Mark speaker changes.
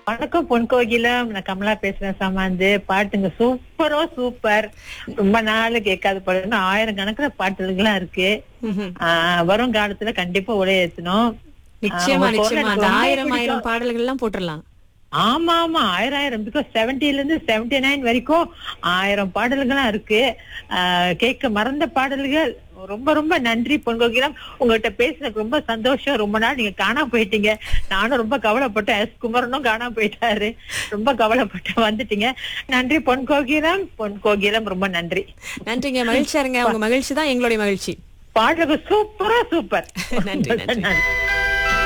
Speaker 1: வணக்கம் பொன் கோகிலம், நான் கமலா பேசுறேன். சமாந்து பாட்டுங்க சூப்பர். ரொம்ப நாள் கேட்காத பாட்டு, 1000 கணக்குல பாட்டுகள்லாம் இருக்கு.
Speaker 2: ம்ஹும்.
Speaker 1: வரும் காலத்துல கண்டிப்பா உலகேத்தணும்.
Speaker 2: நிச்சயமா
Speaker 1: உங்க குரல்
Speaker 2: நிச்சயமா
Speaker 1: எனக்கு
Speaker 2: அந்த
Speaker 1: ரொம்ப
Speaker 2: 1000
Speaker 1: பிடிக்கும்.
Speaker 2: பாடல்கள் எல்லாம் போட்டுடலாம்.
Speaker 1: ஆமா 1000 பிகாஸ் 70ல இருந்து 79 வரைக்கும் 1000 பாடல்கள்லாம் இருக்கு. கேட்க மறந்த பாடல்கள். ரொம்ப ரொம்ப நன்றி பொன்கோகிலம். உங்ககிட்ட பேசுனதுக்கு ரொம்ப சந்தோஷம். ரொம்ப நாள் நீங்க காணாம போயிட்டீங்க. நானும் ரொம்ப கவலைப்பட்டேன். குமரனும் காணாம போயிட்டாரு. ரொம்ப கவலைப்பட்டு வந்துட்டீங்க. நன்றி பொன்கோகிலம் ரொம்ப நன்றி.
Speaker 2: நன்றிங்க, மகிழ்ச்சியா இருங்க. உங்க மகிழ்ச்சி தான் எங்களுடைய மகிழ்ச்சி.
Speaker 1: பாடல்கள் சூப்பர்.
Speaker 2: நன்றி.
Speaker 1: நன்றி.